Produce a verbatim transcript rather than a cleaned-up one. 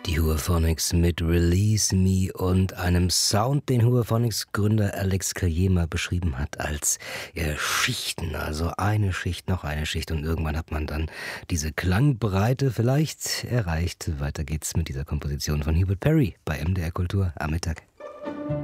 Die Huaphonics mit Release Me und einem Sound, den Huaphonics-Gründer Alex Kajema beschrieben hat als ja, Schichten, also eine Schicht, noch eine Schicht und irgendwann hat man dann diese Klangbreite vielleicht erreicht. Weiter geht's mit dieser Komposition von Hubert Perry bei M D R Kultur am Mittag.